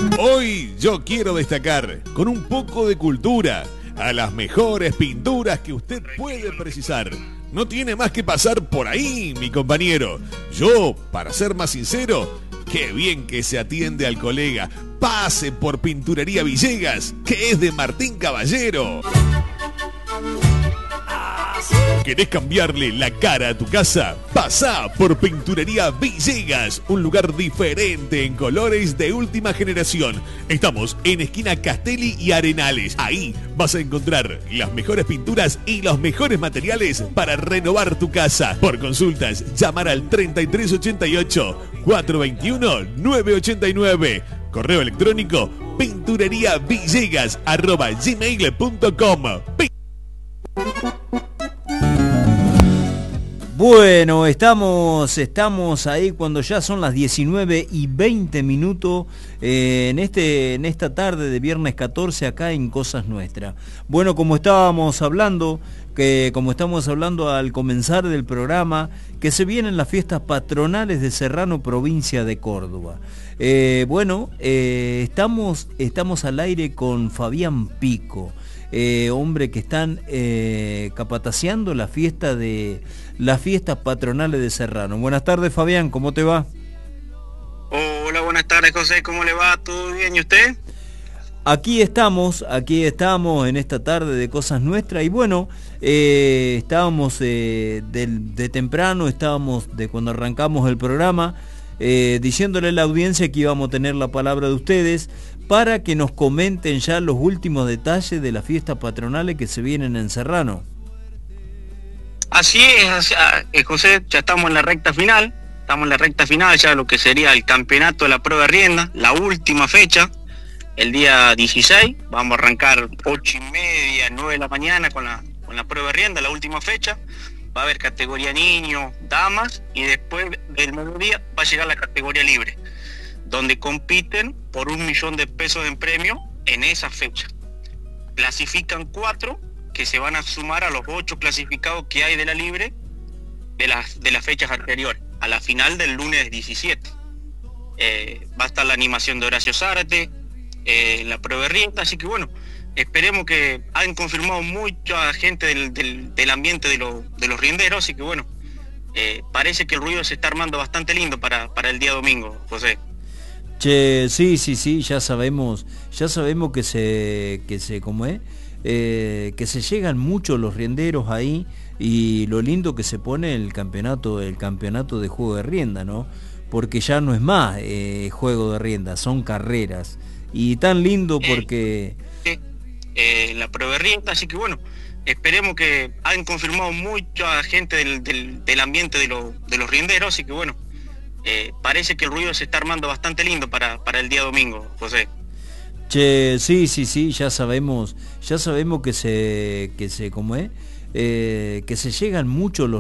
Hoy yo quiero destacar, con un poco de cultura, a las mejores pinturas que usted puede precisar. No tiene más que pasar por ahí, mi compañero. Yo, para ser más sincero, qué bien que se atiende al colega. Pase por Pinturería Villegas, que es de Martín Caballero. ¿Querés cambiarle la cara a tu casa? Pasá por Pinturería Villegas, un lugar diferente en colores de última generación. Estamos en esquina Castelli y Arenales. Ahí vas a encontrar las mejores pinturas y los mejores materiales para renovar tu casa. Por consultas, llamar al 3388-421-989. Correo electrónico pintureriavillegas@gmail.com. Bueno, estamos ahí cuando ya son las 19:20 en esta tarde de viernes 14 acá en Cosas Nuestras. Bueno, como estamos hablando al comenzar del programa, que se vienen las fiestas patronales de Serrano, provincia de Córdoba. Estamos al aire con Fabián Pico. Hombre que están capataceando las fiestas patronales de Serrano. Buenas tardes, Fabián, ¿cómo te va? Hola, buenas tardes, José, ¿cómo le va? ¿Todo bien? ¿Y usted? Aquí estamos en esta tarde de Cosas Nuestras y bueno, estábamos de temprano, estábamos de cuando arrancamos el programa, diciéndole a la audiencia que íbamos a tener la palabra de ustedes para que nos comenten ya los últimos detalles de las fiestas patronales que se vienen en Serrano. Así es, José, ya estamos en la recta final, ya lo que sería el campeonato de la prueba de rienda, la última fecha, el día 16, vamos a arrancar 8:30, 9 de la mañana con la prueba de rienda, la última fecha. Va a haber categoría niños, damas, y después del mediodía va a llegar la categoría libre, donde compiten por $1.000.000 en premio en esa fecha. Clasifican 4 que se van a sumar a los 8 clasificados que hay de la libre de las fechas anteriores, a la final del lunes 17. Va a estar la animación de Horacio Zárate, la prueba de rienda, así que bueno, esperemos que han confirmado mucha gente del ambiente de los rienderos, así que bueno, parece que el ruido se está armando bastante lindo para el día domingo, José. Che, sí, ya sabemos que se llegan mucho los rienderos ahí y lo lindo que se pone el campeonato de juego de rienda, ¿no? Porque ya no es más juego de rienda, son carreras y tan lindo porque la prueba de rienda, así que bueno, esperemos que han confirmado mucha gente del ambiente de los rienderos, así que bueno, parece que el ruido se está armando bastante lindo para el día domingo, José. Che, sí, ya sabemos que se llegan mucho los